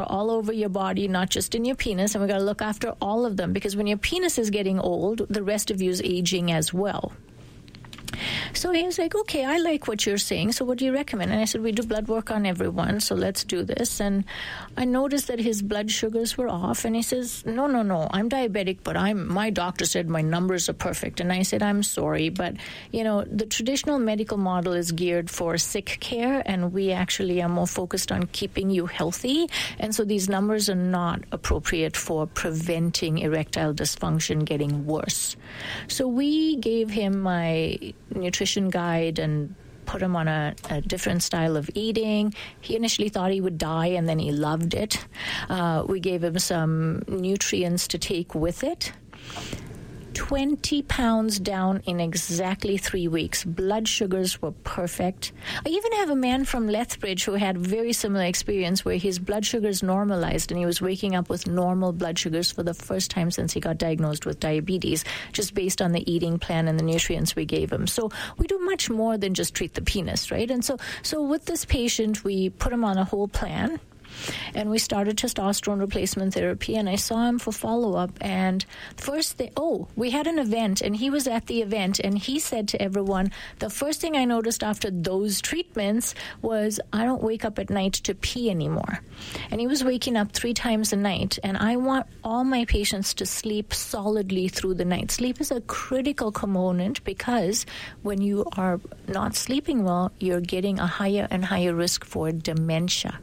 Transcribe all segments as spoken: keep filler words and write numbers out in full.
all over your body, not just in your penis, and we got to look after all of them, because when your penis is getting old, the rest of you is aging as well. So he was like, okay, I like what you're saying, so what do you recommend? And I said, we do blood work on everyone, so let's do this. And I noticed that his blood sugars were off, and he says, no, no, no, I'm diabetic, but I'm my doctor said my numbers are perfect. And I said, I'm sorry, but, you know, the traditional medical model is geared for sick care, and we actually are more focused on keeping you healthy. And so these numbers are not appropriate for preventing erectile dysfunction getting worse. So we gave him my nutrition guide and put him on a, a different style of eating. He initially thought he would die, and then he loved it. Uh, we gave him some nutrients to take with it. twenty pounds down in exactly three weeks. Blood sugars were perfect. I even have a man from Lethbridge who had very similar experience where his blood sugars normalized and he was waking up with normal blood sugars for the first time since he got diagnosed with diabetes, just based on the eating plan and the nutrients we gave him. So we do much more than just treat the penis, right? And so, so with this patient, we put him on a whole plan. And we started testosterone replacement therapy, and I saw him for follow-up. And first, they, oh, we had an event, and he was at the event, and he said to everyone, the first thing I noticed after those treatments was I don't wake up at night to pee anymore. And he was waking up three times a night, and I want all my patients to sleep solidly through the night. Sleep is a critical component because when you are not sleeping well, you're getting a higher and higher risk for dementia.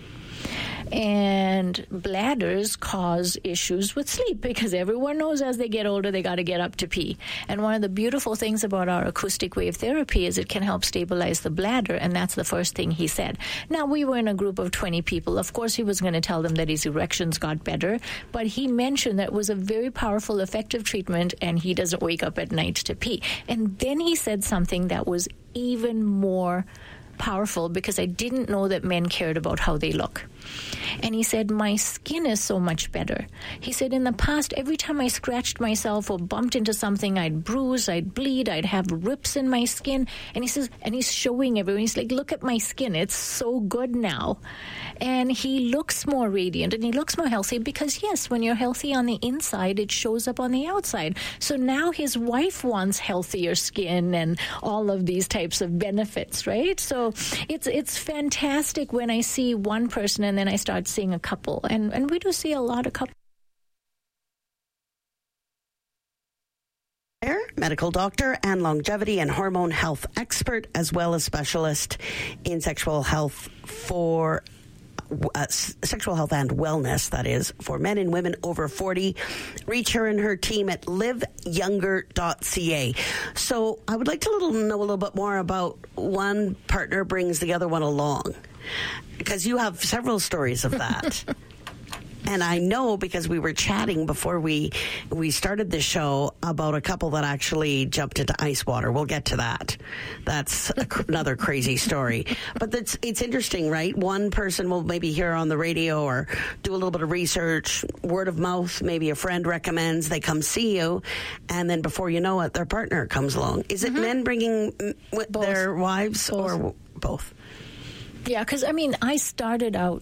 And bladders cause issues with sleep because everyone knows as they get older they got to get up to pee. And one of the beautiful things about our acoustic wave therapy is it can help stabilize the bladder, and that's the first thing he said. Now, we were in a group of twenty people. Of course, he was going to tell them that his erections got better, but he mentioned that it was a very powerful, effective treatment, and he doesn't wake up at night to pee. And then he said something that was even more powerful because I didn't know that men cared about how they look. And he said, my skin is so much better. He said, in the past, every time I scratched myself or bumped into something, I'd bruise, I'd bleed, I'd have rips in my skin. And he says, and he's showing everyone, he's like, look at my skin, it's so good now. And he looks more radiant and he looks more healthy because, yes, when you're healthy on the inside, it shows up on the outside. So now his wife wants healthier skin and all of these types of benefits, right? So it's it's fantastic when I see one person and then I start seeing a couple. And, and we do see a lot of couples. Medical doctor and longevity and hormone health expert, as well as specialist in sexual health for uh, sexual health and wellness, that is, for men and women over forty. Reach her and her team at live younger dot c a. So I would like to little, know a little bit more about one partner brings the other one along, because you have several stories of that. And I know because we were chatting before we we started the show about a couple that actually jumped into ice water. We'll get to that. That's a, another crazy story. But that's, it's interesting, right? One person will maybe hear on the radio or do a little bit of research, word of mouth, maybe a friend recommends, they come see you, and then before you know it, their partner comes along. Is it mm-hmm. men bringing with their wives both. Or both? Yeah, because, I mean, I started out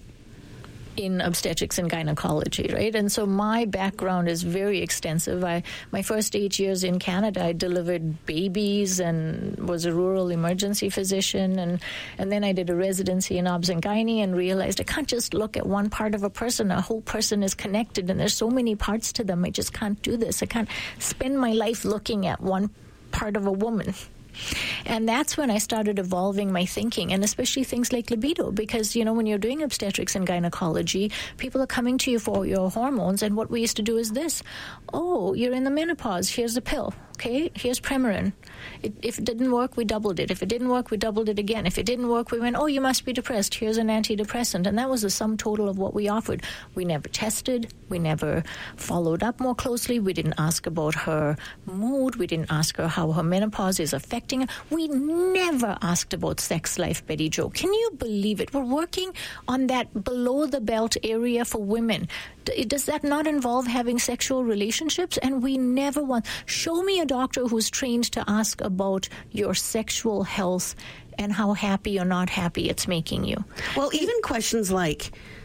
in obstetrics and gynecology, right? And so my background is very extensive. I my first eight years in Canada, I delivered babies and was a rural emergency physician. And, and then I did a residency in obs and gynae and realized I can't just look at one part of a person. A whole person is connected and there's so many parts to them. I just can't do this. I can't spend my life looking at one part of a woman. And that's when I started evolving my thinking, and especially things like libido, because, you know, when you're doing obstetrics and gynecology, people are coming to you for your hormones, and what we used to do is this. Oh, you're in the menopause. Here's a pill. Okay, here's Premarin. It, if it didn't work, we doubled it. If it didn't work, we doubled it again. If it didn't work, we went, oh, you must be depressed. Here's an antidepressant. And that was the sum total of what we offered. We never tested. We never followed up more closely. We didn't ask about her mood. We didn't ask her how her menopause is affecting her. We never asked about sex life, Betty Jo. Can you believe it? We're working on that below the belt area for women. Does that not involve having sexual relationships? And we never want... Show me a doctor who's trained to ask about your sexual health and how happy or not happy it's making you. Well, even questions like,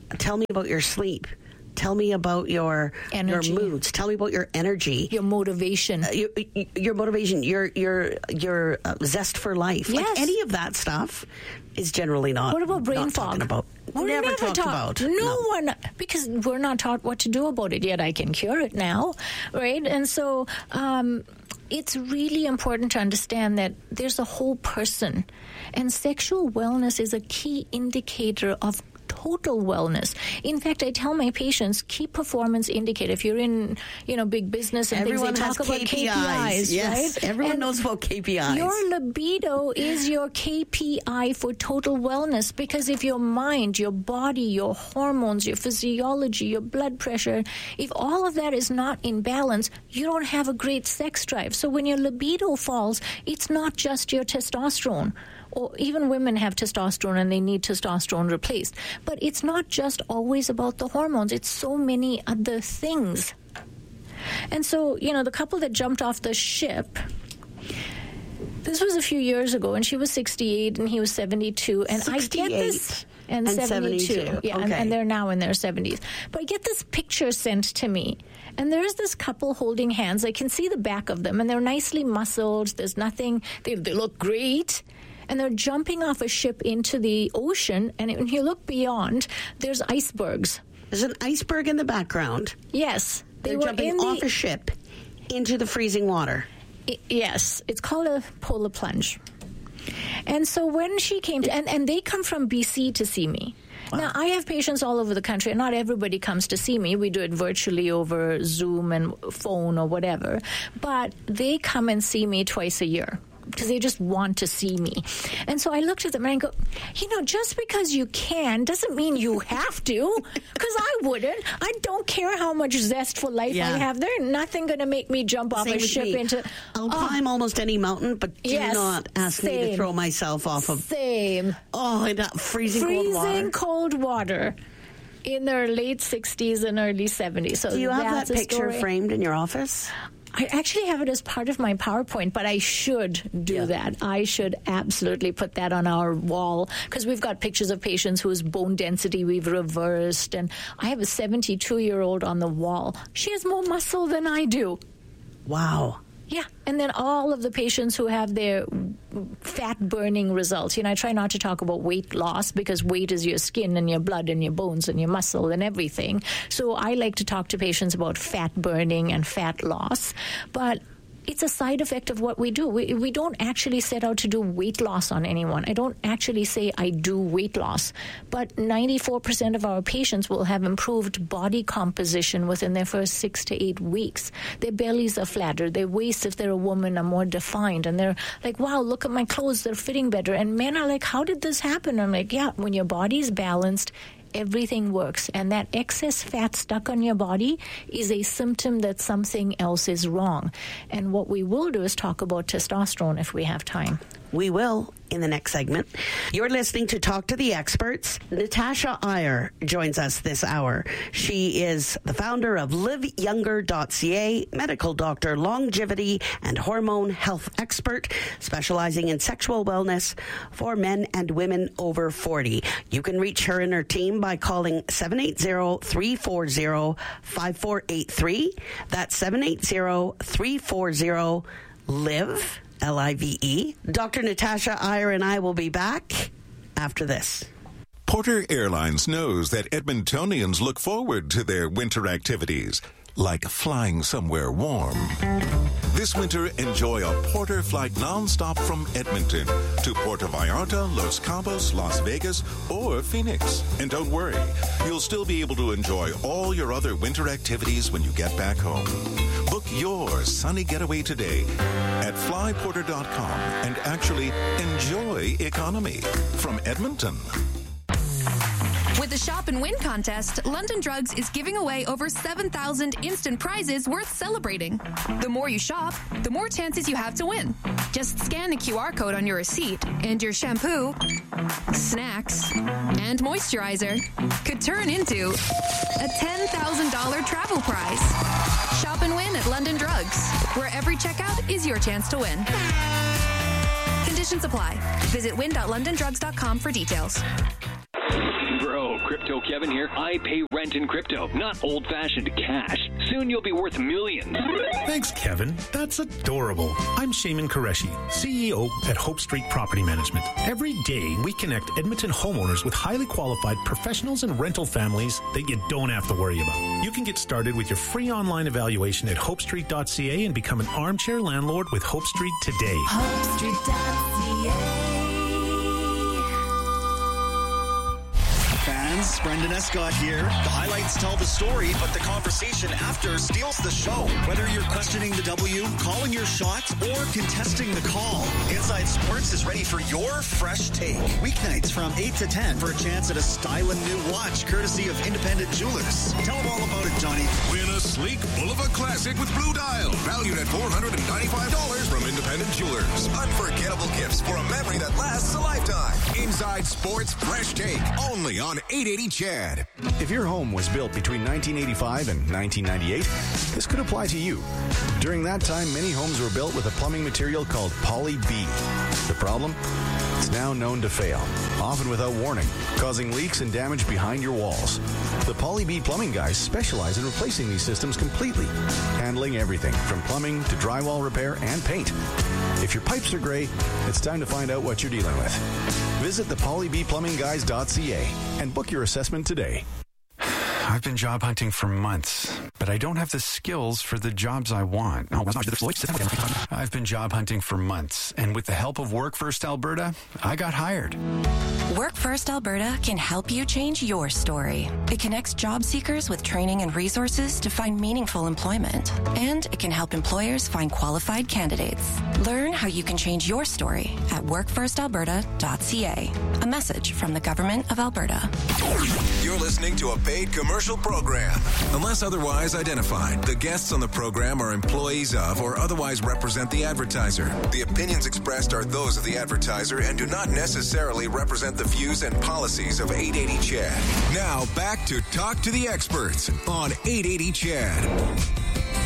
tell me about your sleep. Tell me about your energy. your moods. Tell me about your energy, your motivation, uh, your, your motivation, your your your uh, zest for life. Yes. Like any of that stuff is generally not. What about brain not fog? About. We're never, never talked taught. about. No, no one, because we're not taught what to do about it yet. I can cure it now, right? And so um, it's really important to understand that there's a whole person, and sexual wellness is a key indicator of total wellness. In fact, I tell my patients, key performance indicator. If you're in, you know, big business and Everyone things, they talk about K P Is. K P Is, yes. right? Everyone and knows about K P Is. Your libido is your K P I for total wellness, because if your mind, your body, your hormones, your physiology, your blood pressure, if all of that is not in balance, you don't have a great sex drive. So when your libido falls, it's not just your testosterone. Or even women have testosterone and they need testosterone replaced. But it's not just always about the hormones. It's so many other things. And so, you know, the couple that jumped off the ship, this was a few years ago, and she was sixty-eight and he was seventy-two. And I get this. And, and seventy-two. seventy-two. Yeah, okay. and, and they're now in their seventies. But I get this picture sent to me. And there's this couple holding hands. I can see the back of them, and they're nicely muscled. There's nothing. They, they look great. And they're jumping off a ship into the ocean, and when you look beyond, there's icebergs. There's an iceberg in the background. Yes. They They're were jumping in off the, a ship into the freezing water. I, yes. It's called a polar plunge. And so when she came to, and, and they come from B C to see me. Wow. Now, I have patients all over the country, and not everybody comes to see me. We do it virtually over Zoom and phone or whatever. But they come and see me twice a year, because they just want to see me. And so I looked at them and I go, you know, just because you can doesn't mean you have to, because I wouldn't. I don't care how much zest for life yeah. I have. There's nothing going to make me jump off Same a ship me. into... I'll oh, climb almost any mountain, but do yes, not ask same. me to throw myself off of... Same. Oh, in that freezing, freezing cold water. cold water in their late sixties and early seventies. So do you have that's that a picture story. framed in your office? I actually have it as part of my PowerPoint, but I should do yeah. that. I should absolutely put that on our wall, because we've got pictures of patients whose bone density we've reversed. And I have a seventy-two-year-old on the wall. She has more muscle than I do. Wow. Yeah. And then all of the patients who have their fat-burning results. You know, I try not to talk about weight loss, because weight is your skin and your blood and your bones and your muscle and everything. So I like to talk to patients about fat burning and fat loss. But it's a side effect of what we do. We, we don't actually set out to do weight loss on anyone. I don't actually say I do weight loss. But ninety-four percent of our patients will have improved body composition within their first six to eight weeks. Their bellies are flatter. Their waists, if they're a woman, are more defined. And they're like, wow, look at my clothes. They're fitting better. And men are like, how did this happen? I'm like, yeah, when your body's balanced, everything works. And that excess fat stuck on your body is a symptom that something else is wrong. And what we will do is talk about testosterone if we have time. We will in the next segment. You're listening to Talk to the Experts. Natasha Iyer joins us this hour. She is the founder of live younger dot c a, medical doctor, longevity and hormone health expert, specializing in sexual wellness for men and women over forty. You can reach her and her team by calling seven eight zero, three four zero, five four eight three. That's seven eight zero, three four zero, live. L I V E. Doctor Natasha Iyer and I will be back after this. Porter Airlines knows that Edmontonians look forward to their winter activities, like flying somewhere warm. This winter, enjoy a Porter flight nonstop from Edmonton to Puerto Vallarta, Los Cabos, Las Vegas, or Phoenix. And don't worry, you'll still be able to enjoy all your other winter activities when you get back home. Book your sunny getaway today at fly porter dot com and actually enjoy economy from Edmonton. With the Shop and Win contest, London Drugs is giving away over seven thousand instant prizes worth celebrating. The more you shop, the more chances you have to win. Just scan the Q R code on your receipt, and your shampoo, snacks, and moisturizer could turn into a ten thousand dollars travel prize. Shop and win at London Drugs, where every checkout is your chance to win. Conditions apply. Visit win dot london drugs dot com for details. Bro, Crypto Kevin here. I pay rent in crypto, not old-fashioned cash. Soon you'll be worth millions. Thanks, Kevin. That's adorable. I'm Shaman Qureshi, C E O at Hope Street Property Management. Every day, we connect Edmonton homeowners with highly qualified professionals and rental families that you don't have to worry about. You can get started with your free online evaluation at hope street dot c a and become an armchair landlord with Hope Street today. hope street dot c a. Fans, Brendan Escott here. The highlights tell the story, but the conversation after steals the show. Whether you're questioning the W, calling your shots, or contesting the call, Inside Sports is ready for your fresh take. Weeknights from eight to ten for a chance at a styling new watch courtesy of Independent Jewelers. Tell them all about it, Johnny. Win a sleek Boulevard Classic with Blue Dial, valued at four hundred ninety-five dollars from Independent Jewelers. Unforgettable gifts for a memory that lasts a lifetime. Inside Sports Fresh Take, only on eight eighty C H E D. If your home was built between nineteen eighty-five and nineteen ninety-eight, this could apply to you. During that time, many homes were built with a plumbing material called Poly B. The problem? It's now known to fail, often without warning, causing leaks and damage behind your walls. The Poly B plumbing guys specialize in replacing these systems completely, handling everything from plumbing to drywall repair and paint. If your pipes are gray, it's time to find out what you're dealing with. Visit the poly b plumbing guys dot c a and book your assessment today. I've been job hunting for months, but I don't have the skills for the jobs I want. I've been job hunting for months, and with the help of Work First Alberta, I got hired. Work First Alberta can help you change your story. It connects job seekers with training and resources to find meaningful employment, and it can help employers find qualified candidates. Learn how you can change your story at work first alberta dot c a. A message from the Government of Alberta. You're listening to a paid commercial program. Unless otherwise identified, the guests on the program are employees of or otherwise represent the advertiser. The opinions expressed are those of the advertiser and do not necessarily represent the views and policies of eight eighty C H E D. Now back to Talk to the Experts on eight eighty C H E D.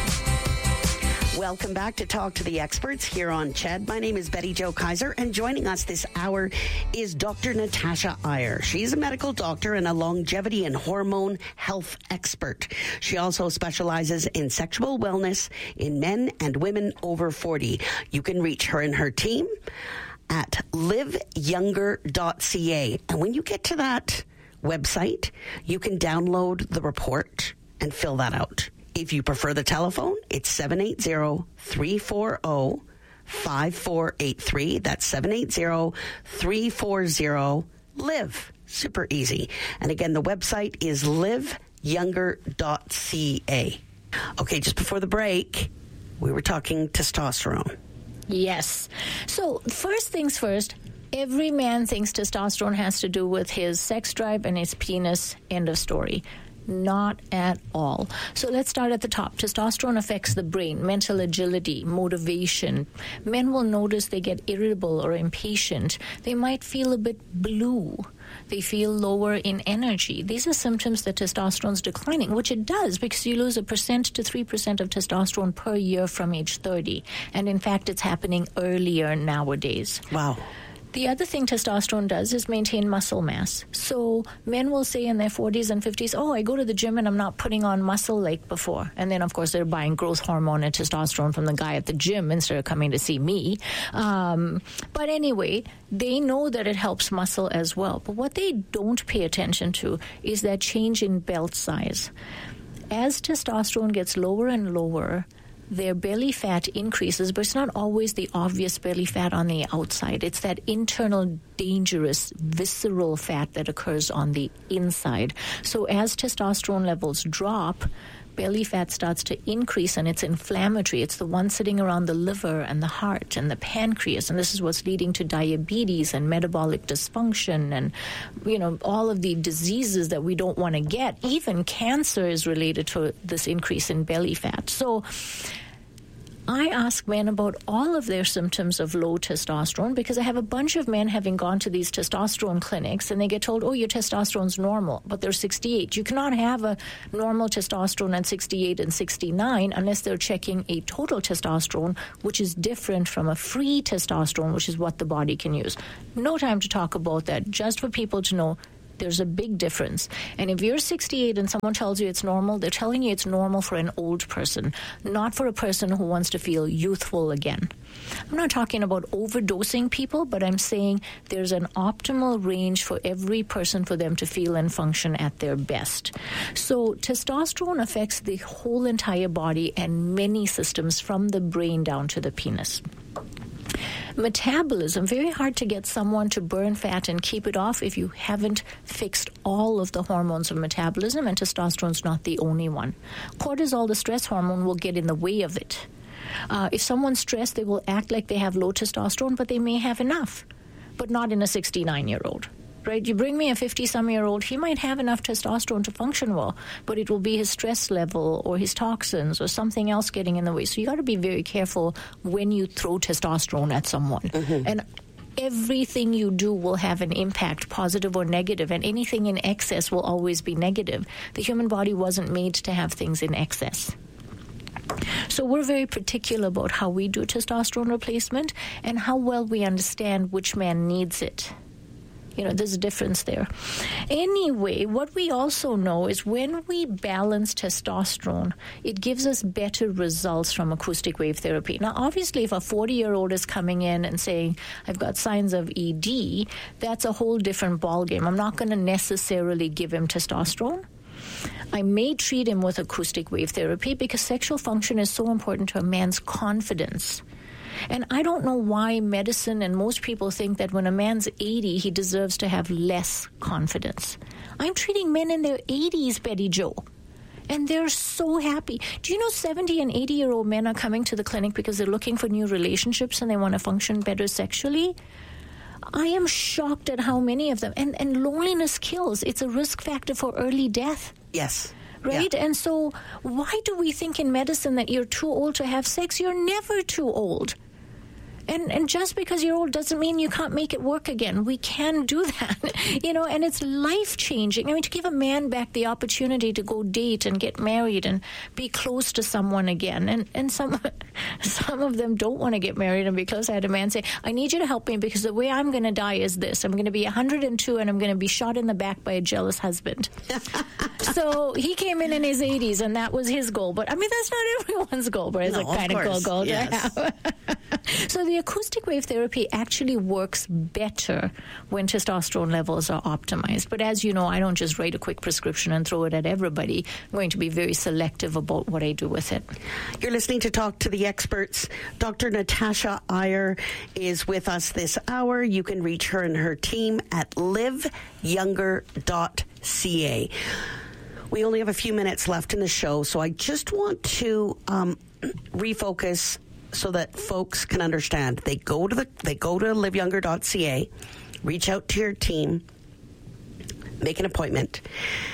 Welcome back to Talk to the Experts here on C H E D. My name is Betty Jo Kaiser, and joining us this hour is Doctor Natasha Iyer. She's a medical doctor and a longevity and hormone health expert. She also specializes in sexual wellness in men and women over forty. You can reach her and her team at live younger dot c a. And when you get to that website, you can download the report and fill that out. If you prefer the telephone, it's seven eight zero, three four zero, five four eight three. That's seven eight zero, three four zero, live. Super easy. And again, the website is live younger dot c a. Okay, just before the break, we were talking testosterone. Yes. So first things first, every man thinks testosterone has to do with his sex drive and his penis, end of story. Not at all. So let's start at the top. Testosterone affects the brain, mental agility, motivation. Men will notice they get irritable or impatient. They might feel a bit blue. They feel lower in energy. These are symptoms that testosterone's declining, which it does because you lose a percent to three percent of testosterone per year from age thirty. And in fact, it's happening earlier nowadays. Wow. The other thing testosterone does is maintain muscle mass. So men will say in their forties and fifties, oh, I go to the gym and I'm not putting on muscle like before. And then, of course, they're buying growth hormone and testosterone from the guy at the gym instead of coming to see me. Um, but anyway, they know that it helps muscle as well. But what they don't pay attention to is that change in belt size. As testosterone gets lower and lower, their belly fat increases, but it's not always the obvious belly fat on the outside. It's that internal, dangerous, visceral fat that occurs on the inside. So as testosterone levels drop, belly fat starts to increase, and it's inflammatory. It's the one sitting around the liver and the heart and the pancreas, and this is what's leading to diabetes and metabolic dysfunction and, you know, all of the diseases that we don't want to get. Even cancer is related to this increase in belly fat. So I ask men about all of their symptoms of low testosterone because I have a bunch of men having gone to these testosterone clinics and they get told, oh, your testosterone's normal, but they're sixty-eight. You cannot have a normal testosterone at sixty-eight and sixty-nine unless they're checking a total testosterone, which is different from a free testosterone, which is what the body can use. No time to talk about that, just for people to know There's a big difference. And if you're sixty-eight and someone tells you it's normal, they're telling you it's normal for an old person, not for a person who wants to feel youthful again. I'm not talking about overdosing people, but I'm saying there's an optimal range for every person for them to feel and function at their best. So testosterone affects the whole entire body and many systems from the brain down to the penis. Metabolism, very hard to get someone to burn fat and keep it off if you haven't fixed all of the hormones of metabolism, and testosterone's not the only one. Cortisol, the stress hormone, will get in the way of it. Uh, if someone's stressed, they will act like they have low testosterone, but they may have enough, but not in a sixty-nine-year-old. Right? You bring me a fifty-some-year-old, he might have enough testosterone to function well, but it will be his stress level or his toxins or something else getting in the way. So you got to be very careful when you throw testosterone at someone. Mm-hmm. And everything you do will have an impact, positive or negative, and anything in excess will always be negative. The human body wasn't made to have things in excess. So we're very particular about how we do testosterone replacement and how well we understand which man needs it. You know, there's a difference there. Anyway, what we also know is when we balance testosterone, it gives us better results from acoustic wave therapy. Now, obviously, if a forty-year-old is coming in and saying, I've got signs of E D, that's a whole different ballgame. I'm not going to necessarily give him testosterone. I may treat him with acoustic wave therapy because sexual function is so important to a man's confidence. And I don't know why medicine and most people think that when a man's eighty, he deserves to have less confidence. I'm treating men in their eighties, Betty Jo, and they're so happy. Do you know seventy and eighty-year-old men are coming to the clinic because they're looking for new relationships and they want to function better sexually? I am shocked at how many of them. And, and loneliness kills. It's a risk factor for early death. Yes. Right? Yeah. And so why do we think in medicine that you're too old to have sex? You're never too old. And and just because you're old doesn't mean you can't make it work again. We can do that, you know, and it's life-changing. I mean, to give a man back the opportunity to go date and get married and be close to someone again. And and some some of them don't want to get married and be close. I had a man say, I need you to help me because the way I'm going to die is this. I'm going to be one hundred two and I'm going to be shot in the back by a jealous husband. So he came in in his eighties and that was his goal. But, I mean, that's not everyone's goal, but it's no, a kind of, of cool goal yes. to have. So the acoustic wave therapy actually works better when testosterone levels are optimized. But as you know, I don't just write a quick prescription and throw it at everybody. I'm going to be very selective about what I do with it. You're listening to Talk to the Experts. Doctor Natasha Iyer is with us this hour. You can reach her and her team at live younger dot c a. We only have a few minutes left in the show, so I just want to um, refocus so that folks can understand. They go to the they go to live younger dot c a, reach out to your team, make an appointment.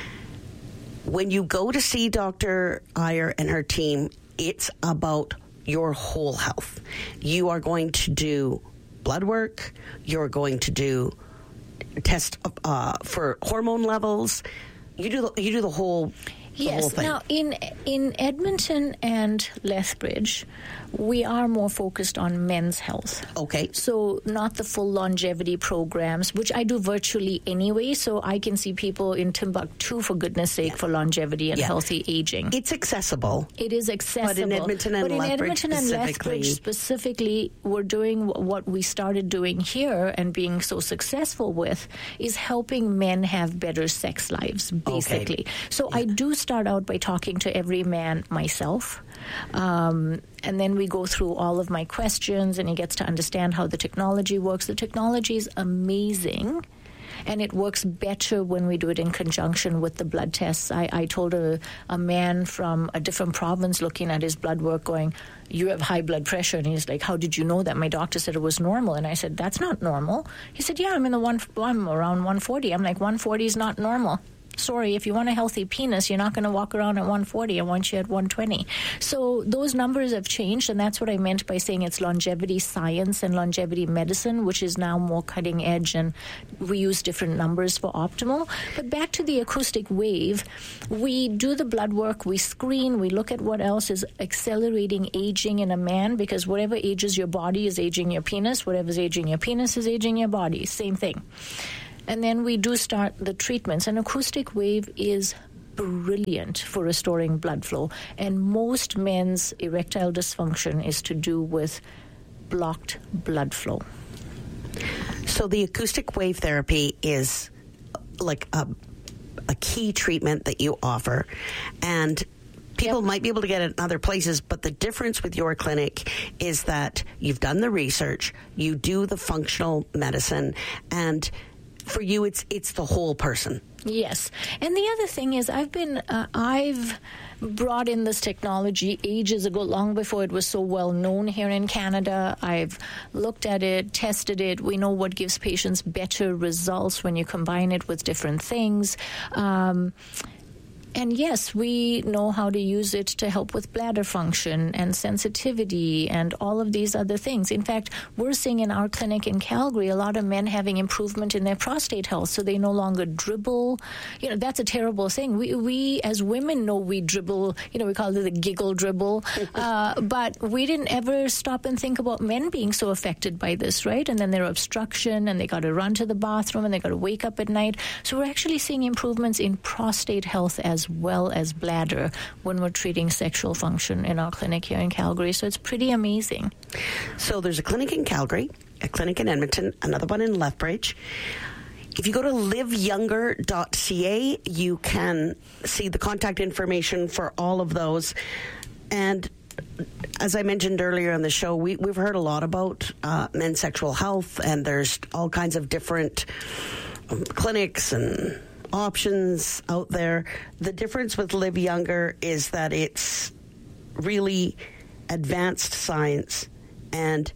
When you go to see Doctor Iyer and her team, it's about your whole health. You are going to do blood work. You're going to do test uh, for hormone levels. You do the, you do the whole. The yes. whole thing. Now, in in Edmonton and Lethbridge, we are more focused on men's health. Okay. So not the full longevity programs, which I do virtually anyway, so I can see people in Timbuktu, for goodness sake, yeah. for longevity and yeah. healthy aging. It's accessible. It is accessible. But in Edmonton and but in Lethbridge Edmonton and Lethbridge specifically, we're doing what we started doing here and being so successful with is helping men have better sex lives, basically. Okay. So yeah. I do start out by talking to every man myself. Um, and then we go through all of my questions and he gets to understand how the technology works. The technology is amazing. And it works better when we do it in conjunction with the blood tests. I, I told a, a man from a different province looking at his blood work going, you have high blood pressure. And he's like, how did you know that? My doctor said it was normal. And I said, that's not normal. He said, yeah, I'm in the one, I'm around one forty. I'm like, one forty is not normal. Sorry, if you want a healthy penis, you're not going to walk around at one forty. I want you at one twenty. So those numbers have changed, and that's what I meant by saying it's longevity science and longevity medicine, which is now more cutting edge, and we use different numbers for optimal. But back to the acoustic wave, we do the blood work, we screen, we look at what else is accelerating aging in a man, because whatever ages your body is aging your penis, whatever's aging your penis is aging your body. Same thing. And then we do start the treatments. An acoustic wave is brilliant for restoring blood flow. And most men's erectile dysfunction is to do with blocked blood flow. So the acoustic wave therapy is like a, a key treatment that you offer. And people yep. might be able to get it in other places, but the difference with your clinic is that you've done the research, you do the functional medicine, and for you, it's it's the whole person. Yes. And the other thing is I've been, uh, I've brought in this technology ages ago, long before it was so well known here in Canada. I've looked at it, tested it. We know what gives patients better results when you combine it with different things. Um, And yes, we know how to use it to help with bladder function and sensitivity and all of these other things. In fact, we're seeing in our clinic in Calgary a lot of men having improvement in their prostate health, so they no longer dribble. You know, that's a terrible thing. We, we as women know we dribble, you know, we call it the giggle dribble, uh, but we didn't ever stop and think about men being so affected by this, right? And then their obstruction, and they got to run to the bathroom, and they got to wake up at night. So we're actually seeing improvements in prostate health as well as bladder when we're treating sexual function in our clinic here in Calgary. So it's pretty amazing. So there's a clinic in Calgary, a clinic in Edmonton, another one in Lethbridge. If you go to live younger dot c a, you can see the contact information for all of those. And as I mentioned earlier on the show, we, we've heard a lot about uh, men's sexual health, and there's all kinds of different um, clinics and options out there. The difference with Live Younger is that it's really advanced science and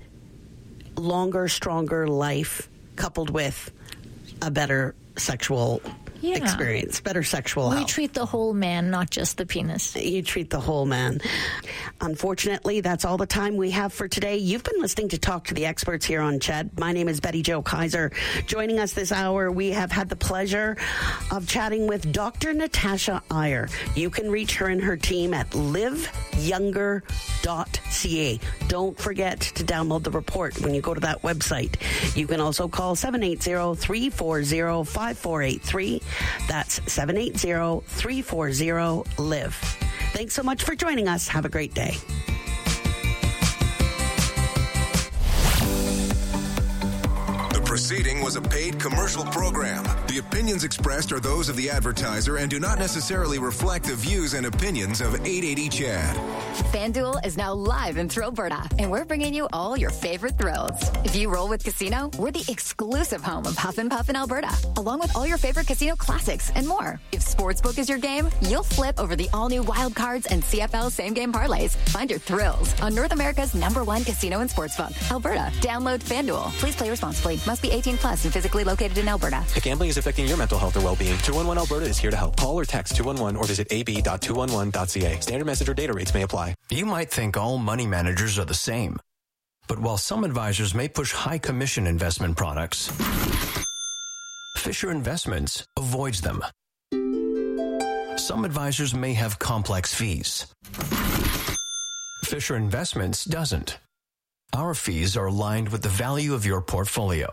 longer, stronger life coupled with a better sexual yeah. experience, better sexual we health. We treat the whole man, not just the penis. You treat the whole man. Unfortunately, that's all the time we have for today. You've been listening to Talk to the Experts here on C H E D. My name is Betty Jo Kaiser. Joining us this hour, we have had the pleasure of chatting with Doctor Natasha Iyer. You can reach her and her team at live younger dot c a. Don't forget to download the report when you go to that website. You can also call seven eight zero, three four zero, five four eight three. That's seven eight zero, three four zero, live. Thanks so much for joining us. Have a great day. The proceeding was a paid commercial program. The opinions expressed are those of the advertiser and do not necessarily reflect the views and opinions of eight eighty C H E D. FanDuel is now live in Thrillberta, and we're bringing you all your favorite thrills. If you roll with Casino, we're the exclusive home of Huff and Puff in Alberta, along with all your favorite casino classics and more. If Sportsbook is your game, you'll flip over the all-new Wild Cards and C F L same-game parlays. Find your thrills on North America's number one casino and sportsbook, Alberta. Download FanDuel. Please play responsibly. Must be eighteen plus and physically located in Alberta. If gambling is affecting your mental health or well-being, two one one Alberta is here to help. Call or text two one one or visit a b dot two one one dot c a. Standard message or data rates may apply. You might think all money managers are the same. But while some advisors may push high commission investment products, Fisher Investments avoids them. Some advisors may have complex fees. Fisher Investments doesn't. Our fees are aligned with the value of your portfolio.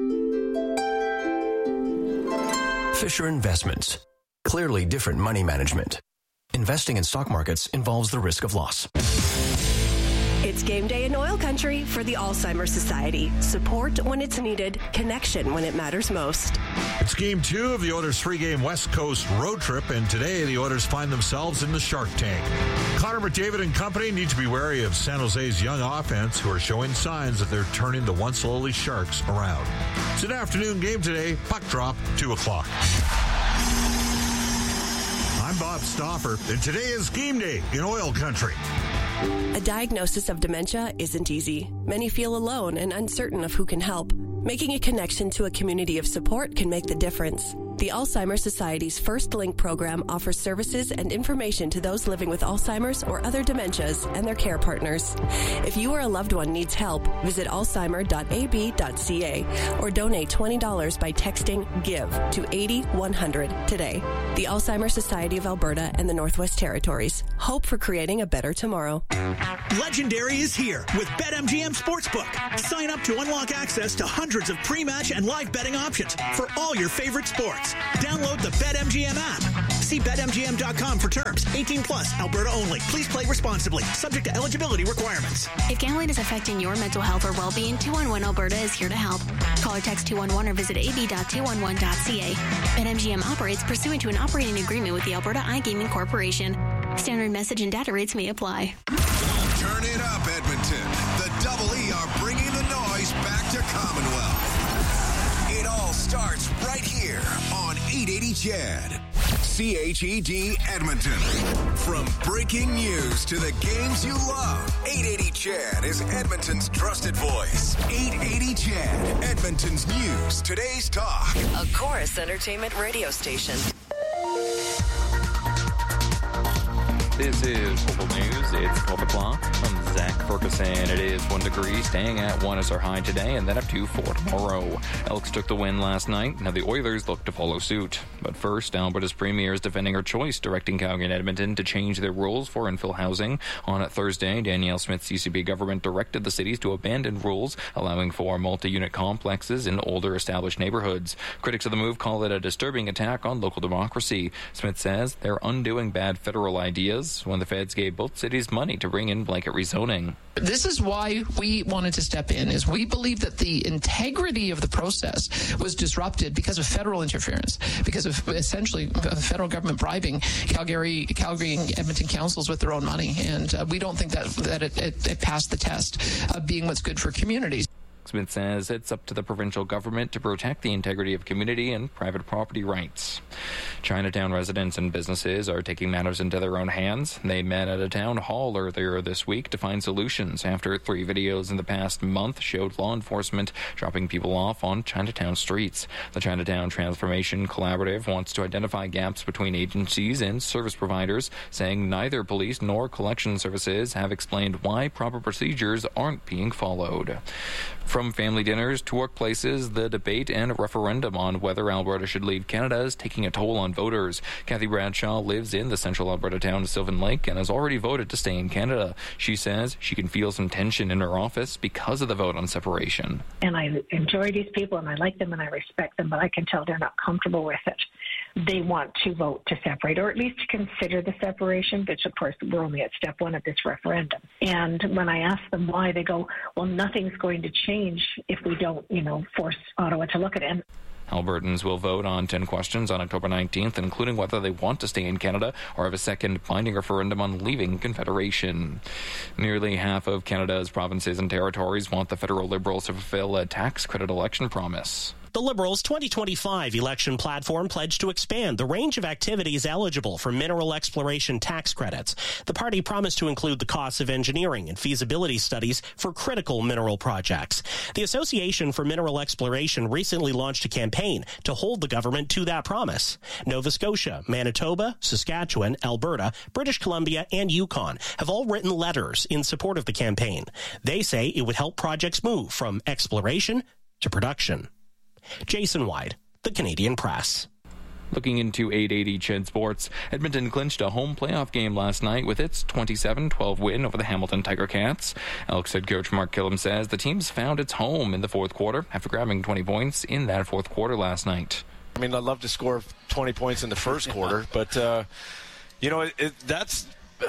Fisher Investments. Clearly different money management. Investing in stock markets involves the risk of loss. It's game day in oil country for the Alzheimer's Society. Support when it's needed, connection when it matters most. It's game two of the Oilers' three-game West Coast road trip, and today the Oilers find themselves in the Shark Tank. Connor McDavid and company need to be wary of San Jose's young offense, who are showing signs that they're turning the once lowly Sharks around. It's an afternoon game today, puck drop, two o'clock. I'm Bob Stauffer, and today is game day in oil country. A diagnosis of dementia isn't easy. Many feel alone and uncertain of who can help. Making a connection to a community of support can make the difference. The Alzheimer's Society's First Link program offers services and information to those living with Alzheimer's or other dementias and their care partners. If you or a loved one needs help, visit alzheimer dot a b dot c a or donate twenty dollars by texting GIVE to eighty one hundred today. The Alzheimer's Society of Alberta and the Northwest Territories. Hope for creating a better tomorrow. Legendary is here with BetMGM Sportsbook. Sign up to unlock access to hundreds of pre-match and live betting options for all your favorite sports. Download the BetMGM app. See bet M G M dot com for terms. eighteen plus, Alberta only. Please play responsibly. Subject to eligibility requirements. If gambling is affecting your mental health or well-being, two one one Alberta is here to help. Call or text two one one or visit a b dot two one one dot c a. BetMGM operates pursuant to an operating agreement with the Alberta iGaming Corporation. Standard message and data rates may apply. Turn it up, Edmonton. The Double E are bringing the noise back to Commonwealth. It all starts right here on eight eighty C H E D. C H E D Edmonton. From breaking news to the games you love, eight eighty C H E D is Edmonton's trusted voice. eight eighty C H E D, Edmonton's news, today's talk. A Chorus Entertainment radio station. This is Global News. It's twelve o'clock. From Zach Ferguson. It is one degree, staying at one as our high today, and then up to four tomorrow. Elks took the win last night. Now the Oilers look to follow suit. But first, Alberta's Premier is defending her choice, directing Calgary and Edmonton to change their rules for infill housing. On Thursday, Danielle Smith's C C B government directed the cities to abandon rules allowing for multi-unit complexes in older established neighborhoods. Critics of the move call it a disturbing attack on local democracy. Smith says they're undoing bad federal ideas when the feds gave both cities money to bring in blanket rezoning. This is why we wanted to step in, is we believe that the integrity of the process was disrupted because of federal interference, because of essentially the federal government bribing Calgary, Calgary and Edmonton councils with their own money. And uh, we don't think that, that it, it, it passed the test of being what's good for communities. Smith says it's up to the provincial government to protect the integrity of community and private property rights. Chinatown residents and businesses are taking matters into their own hands. They met at a town hall earlier this week to find solutions after three videos in the past month showed law enforcement dropping people off on Chinatown streets. The Chinatown Transformation Collaborative wants to identify gaps between agencies and service providers, saying neither police nor collection services have explained why proper procedures aren't being followed. From family dinners to workplaces, the debate and referendum on whether Alberta should leave Canada is taking a toll on voters. Kathy Bradshaw lives in the central Alberta town of Sylvan Lake and has already voted to stay in Canada. She says she can feel some tension in her office because of the vote on separation. And I enjoy these people and I like them and I respect them, but I can tell they're not comfortable with it. They want to vote to separate, or at least to consider the separation, which, of course, we're only at step one of this referendum. And when I ask them why, they go, well, nothing's going to change if we don't, you know, force Ottawa to look at it. Albertans will vote on ten questions on October nineteenth, including whether they want to stay in Canada or have a second binding referendum on leaving Confederation. Nearly half of Canada's provinces and territories want the federal Liberals to fulfill a tax credit election promise. The Liberals' twenty twenty-five election platform pledged to expand the range of activities eligible for mineral exploration tax credits. The party promised to include the costs of engineering and feasibility studies for critical mineral projects. The Association for Mineral Exploration recently launched a campaign to hold the government to that promise. Nova Scotia, Manitoba, Saskatchewan, Alberta, British Columbia, and Yukon have all written letters in support of the campaign. They say it would help projects move from exploration to production. Jason White, The Canadian Press. Looking into eight eighty C H E D Sports, Edmonton clinched a home playoff game last night with its twenty-seven twelve win over the Hamilton Tiger Cats. Elks head coach Mark Killam says the team's found its home in the fourth quarter after grabbing twenty points in that fourth quarter last night. I mean, I'd love to score twenty points in the first quarter, but, uh, you know, it, it, that's,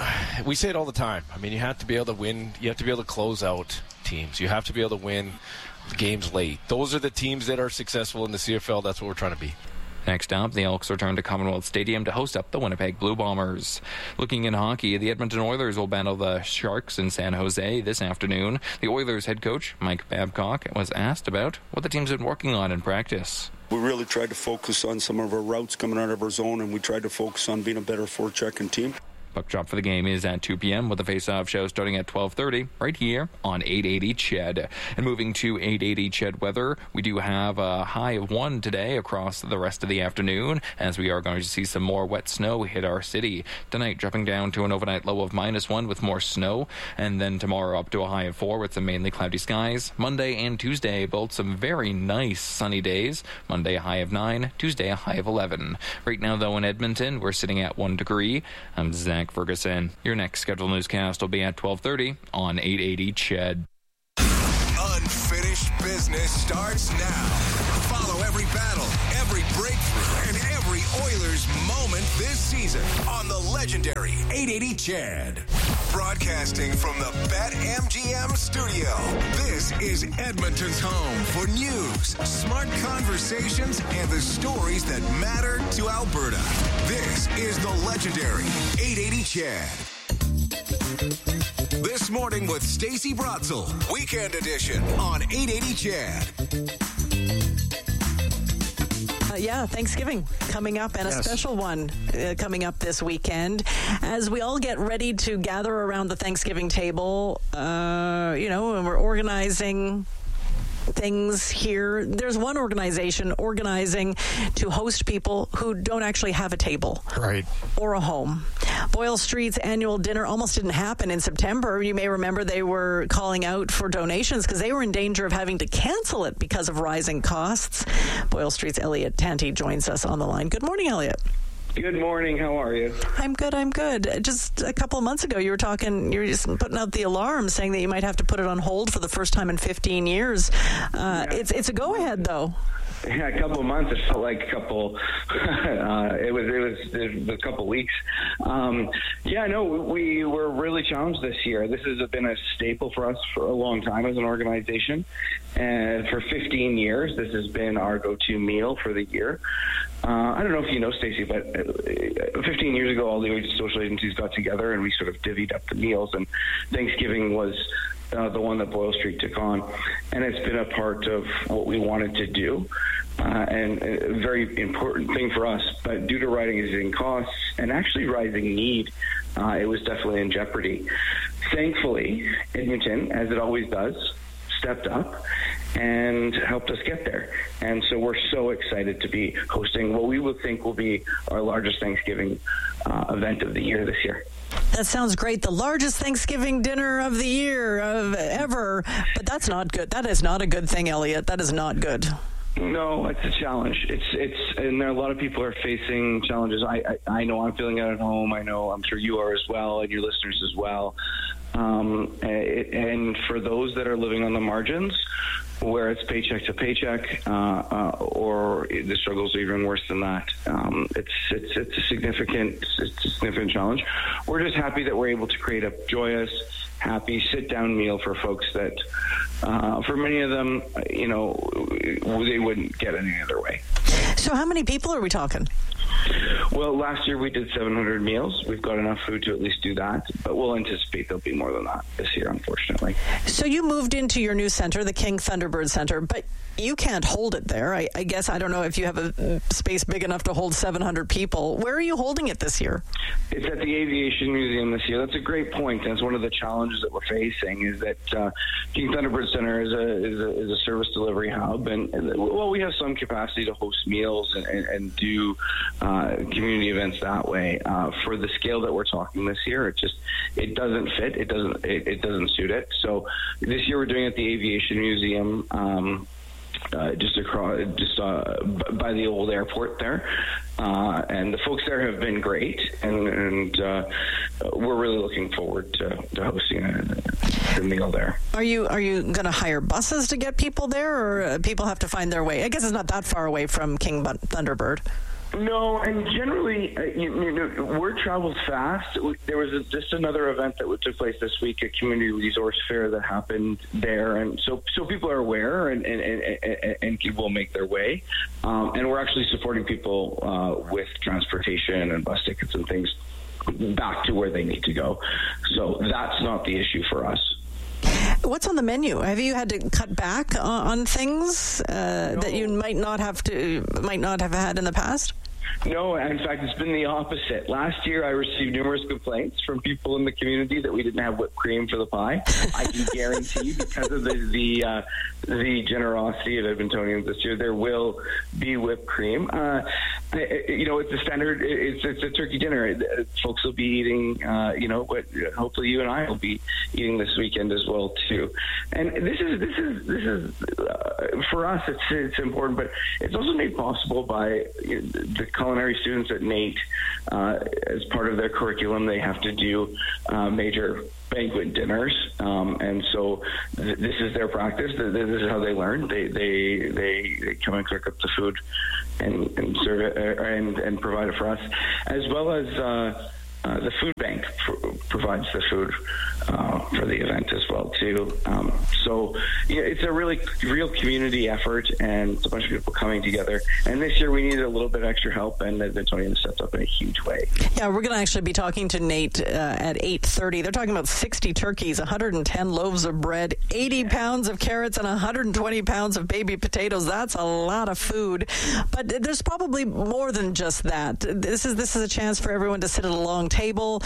we say it all the time. I mean, you have to be able to win, you have to be able to close out teams. You have to be able to win games late. Those are the teams that are successful in the C F L. That's what we're trying to be. Next up, the Elks return to Commonwealth Stadium to host up the Winnipeg Blue Bombers. Looking in hockey, the Edmonton Oilers will battle the Sharks in San Jose this afternoon. The Oilers head coach, Mike Babcock, was asked about what the team's been working on in practice. We really tried to focus on some of our routes coming out of our zone, and we tried to focus on being a better forechecking team. Puck drop for the game is at two p.m. with the face-off show starting at twelve thirty right here on eight eighty C H E D. And moving to eight eighty C H E D weather, we do have a high of one today across the rest of the afternoon, as we are going to see some more wet snow hit our city. Tonight dropping down to an overnight low of minus one with more snow, and then tomorrow up to a high of four with some mainly cloudy skies. Monday and Tuesday both some very nice sunny days. Monday a high of nine, Tuesday a high of eleven. Right now though in Edmonton we're sitting at one degree. I'm Zach Ferguson. Your next scheduled newscast will be at twelve thirty on eight eighty C H E D. Unfinished business starts now. Follow every battle, every breakthrough, and every Oilers moment this season on the legendary eight eighty C H E D. Broadcasting from the BetMGM studio, this is Edmonton's home for news, smart conversations, and the stories that matter to Alberta. This is the legendary eight eighty C H E D. This morning with Stacey Brotzel, Weekend Edition on eight eighty C H E D. Uh, yeah, Thanksgiving coming up, and a yes. special one uh, coming up this weekend. As we all get ready to gather around the Thanksgiving table, uh, you know, and we're organizing things here. There's one organization organizing to host people who don't actually have a table. Right. Or a home. Boyle Street's annual dinner almost didn't happen in September. You may remember they were calling out for donations because they were in danger of having to cancel it because of rising costs. Boyle Street's Elliot Tanti joins us on the line. Good morning, Elliot. Good morning. How are you? I'm good. I'm good. Just a couple of months ago, you were talking, you were just putting out the alarm saying that you might have to put it on hold for the first time in fifteen years. Uh, yeah. It's it's a go-ahead, though. Yeah, a couple of months. It felt like a couple. uh, it was it was it was a couple of weeks. Um, yeah, no, we were really challenged this year. This has been a staple for us for a long time as an organization, and for fifteen years, this has been our go-to meal for the year. Uh, I don't know if you know, Stacey, but fifteen years ago, all the social agencies got together and we sort of divvied up the meals, and Thanksgiving was uh, the one that Boyle Street took on, and it's been a part of what we wanted to do, uh, and a very important thing for us. But due to rising costs and actually rising need, uh, it was definitely in jeopardy. Thankfully, Edmonton, as it always does, stepped up and helped us get there. And so we're so excited to be hosting what we would think will be our largest Thanksgiving uh, event of the year this year. That sounds great. The largest Thanksgiving dinner of the year of ever. But that's not good. That is not a good thing, Elliot. That is not good. No, it's a challenge. It's it's, and there are a lot of people are facing challenges. I, I I know I'm feeling it at home. I know I'm sure you are as well, and your listeners as well. Um, and for those that are living on the margins, where it's paycheck to paycheck, uh, uh, or the struggles are even worse than that, um, it's it's it's a significant it's a significant challenge. We're just happy that we're able to create a joyous, happy sit-down meal for folks that, uh, for many of them, you know, they wouldn't get any other way. So how many people are we talking? Well, last year we did seven hundred meals. We've got enough food to at least do that, but we'll anticipate there'll be more than that this year, unfortunately. So you moved into your new center, the King Thunderbird Center, but you can't hold it there. I, I guess I don't know if you have a space big enough to hold seven hundred people. Where are you holding it this year? It's at the Aviation Museum this year. That's a great point. That's one of the challenges that we're facing, is that uh, King Thunderbird Center is a, is a is a service delivery hub, and, and well, we have some capacity to host meals and, and, and do uh, community events that way. Uh, for the scale that we're talking this year, it just it doesn't fit. It doesn't it, it doesn't suit it. So this year we're doing it at the Aviation Museum. Um, Uh, just across, just uh, by the old airport there, uh, and the folks there have been great, and, and uh, we're really looking forward to, to hosting a, a meal there. Are you are you going to hire buses to get people there, or people have to find their way? I guess it's not that far away from King Thunderbird. No, and generally, uh, you, you know, word travels fast. There was a, just another event that took place this week, a community resource fair that happened there, and so so people are aware and and, and, and will make their way. Um, and we're actually supporting people uh, with transportation and bus tickets and things back to where they need to go. So that's not the issue for us. What's on the menu? Have you had to cut back on, on things uh, no. that you might not have to might not have had in the past? No, in fact, it's been the opposite. Last year, I received numerous complaints from people in the community that we didn't have whipped cream for the pie. I can guarantee, because of the the, uh, the generosity of Edmontonians this year, there will be whipped cream. Uh, you know, it's a standard. It's it's a turkey dinner. Folks will be eating. Uh, you know, but hopefully you and I will be eating this weekend as well too. And this is this is this is uh, for us. It's it's important, but it's also made possible by the culinary students at NAIT. Uh, as part of their curriculum, they have to do uh, major banquet dinners, um, and so th- this is their practice. This is how they learn. They they they, they come and cook up the food and, and serve it uh, and and provide it for us, as well as uh, uh, the food bank pr- provides the food uh, for the event as well too. Um, so yeah, it's a really real community effort, and it's a bunch of people coming together. And this year we needed a little bit of extra help, and the Edmontonians stepped up in a huge way. Yeah, we're going to actually be talking to NAIT uh, at eight thirty. They're talking about sixty turkeys, one hundred ten loaves of bread, eighty pounds of carrots, and one hundred twenty pounds of baby potatoes. That's a lot of food. But there's probably more than just that. This is this is a chance for everyone to sit at a long table,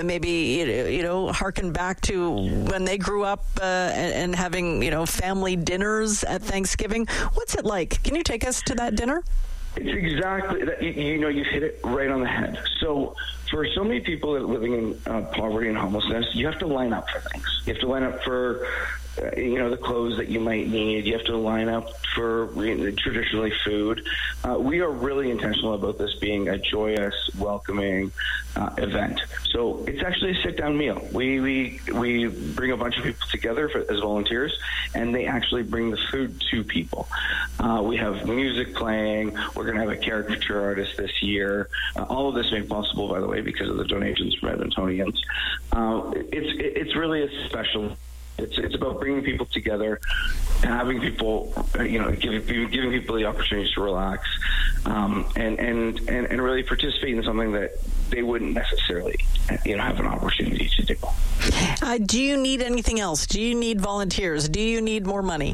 maybe, you know, harken back to when they grew up uh, and, and having, you know, family dinners at Thanksgiving. What's it like? Can you take us to that dinner? It's exactly that. You, you know, you've hit it right on the head. So for so many people that are living in uh, poverty and homelessness, you have to line up for things. You have to line up for, uh, you know, the clothes that you might need. You have to line up for you know, traditionally food. Uh, we are really intentional about this being a joyous, welcoming uh, event. So it's actually a sit-down meal. We we we bring a bunch of people together for, as volunteers, and they actually bring the food to people. Uh, we have music playing. We're going to have a caricature artist this year. Uh, all of this made possible, by the way, because of the donations from Edmontonians. Uh, it's it's really a special. It's it's about bringing people together, having people, you know, giving giving people the opportunity to relax, um, and, and and and really participate in something that they wouldn't necessarily, you know, have an opportunity to do. Uh, do you need anything else? Do you need volunteers? Do you need more money?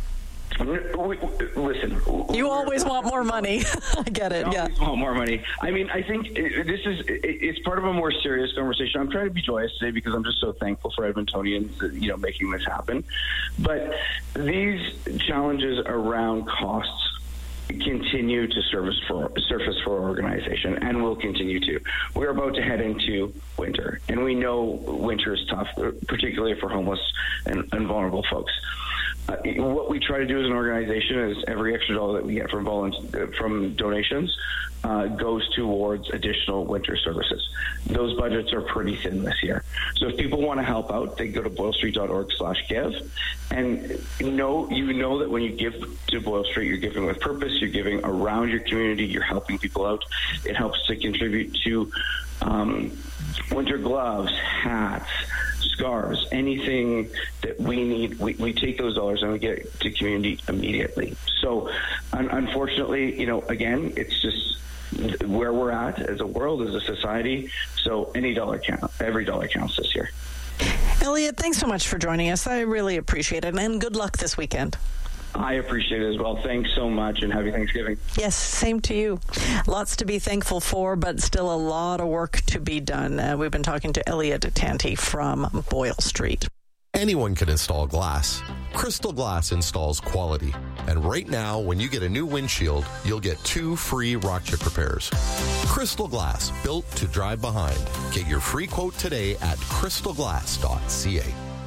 Listen, you always want more money. I get it. I yeah, always want more money. I mean, I think this is it's part of a more serious conversation. I'm trying to be joyous today because I'm just so thankful for Edmontonians, you know, making this happen. But these challenges around costs continue to surface for surface for our organization, and will continue to. We're about to head into winter, and we know winter is tough, particularly for homeless and, and vulnerable folks. Uh, what we try to do as an organization is every extra dollar that we get from volunteer, from donations uh, goes towards additional winter services. Those budgets are pretty thin this year. So if people want to help out, they go to boyle street dot org slash give. And know, you know that when you give to Boyle Street, you're giving with purpose, you're giving around your community, you're helping people out. It helps to contribute to um, winter gloves, hats, scarves, anything that we need, we, we take those dollars and we get it to community immediately. So un- unfortunately, you know, again, it's just where we're at as a world, as a society. So any dollar count, every dollar counts this year. Elliot, thanks so much for joining us. I really appreciate it, and good luck this weekend. I appreciate it as well. Thanks so much, and happy Thanksgiving. Yes, same to you. Lots to be thankful for, but still a lot of work to be done. Uh, we've been talking to Elliot Tanti from Boyle Street. Anyone can install glass. Crystal Glass installs quality. And right now, when you get a new windshield, you'll get two free rock chip repairs. Crystal Glass, built to drive behind. Get your free quote today at crystal glass dot c a.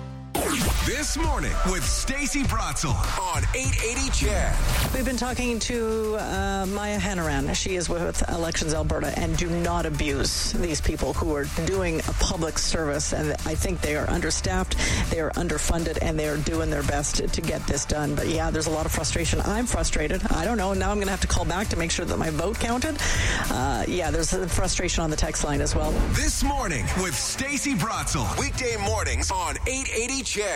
This morning with Stacey Bratzel on eight eighty C H E D. We've been talking to uh, Maya Hannaran. She is with Elections Alberta, and do not abuse these people who are doing a public service. And I think they are understaffed, they are underfunded, and they are doing their best to, to get this done. But yeah, there's a lot of frustration. I'm frustrated. I don't know. Now I'm going to have to call back to make sure that my vote counted. Uh, yeah, there's frustration on the text line as well. This morning with Stacey Bratzel. Weekday mornings on eight eighty C H E D.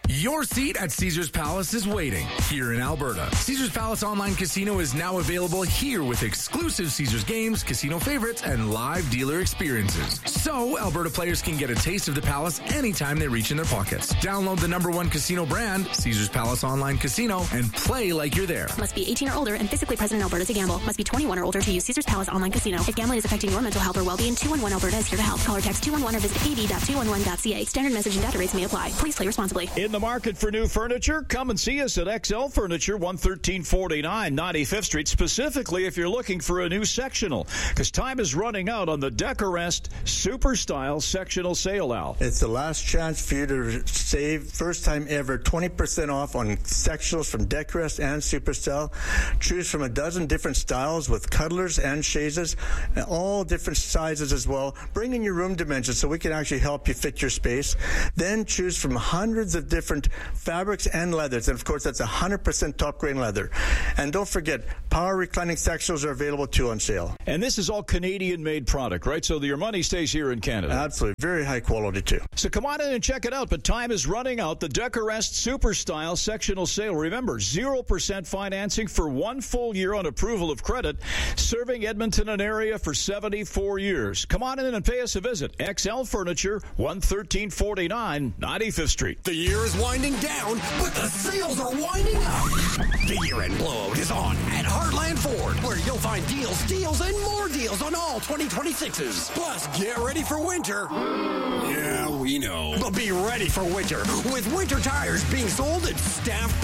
Your seat at Caesars Palace is waiting here in Alberta. Caesars Palace Online Casino is now available here with exclusive Caesars games, casino favorites, and live dealer experiences. So Alberta players can get a taste of the Palace anytime they reach in their pockets. Download the number one casino brand, Caesars Palace Online Casino, and play like you're there. Must be eighteen or older and physically present in Alberta to gamble. Must be twenty-one or older to use Caesars Palace Online Casino. If gambling is affecting your mental health or well-being, two one one Alberta is here to help. Call or text two one one or visit a b dot two one one dot c a. Standard message and data rates may apply. Please play responsibly. In the market for new furniture? Come and see us at X L Furniture, one thirteen forty-nine ninety-fifth Street, specifically if you're looking for a new sectional, because time is running out on the Decorest Super Style Sectional Sale, Al. It's the last chance for you to save, first time ever, twenty percent off on sectionals from Decorest and Super Style. Choose from a dozen different styles with cuddlers and chaises, and all different sizes as well. Bring in your room dimensions so we can actually help you fit your space. Then choose from hundreds of different fabrics and leathers, and of course that's one hundred percent top grain leather. And don't forget, power reclining sectionals are available too on sale. And this is all Canadian made product, right? So your money stays here in Canada. Absolutely, very high quality too. So come on in and check it out, but time is running out. The Decorest Super Style Sectional Sale. Remember, zero percent financing for one full year on approval of credit, serving Edmonton and area for seventy-four years. Come on in and pay us a visit. X L Furniture, one thirteen forty-nine ninety-fifth Street. The year is winding down, but the sales are winding up. The year-end blowout is on at Heartland Ford, where you'll find deals, deals, and more deals on all twenty twenty-sixes. Plus, get ready for winter. Yeah, we know. But be ready for winter with winter tires being sold at staff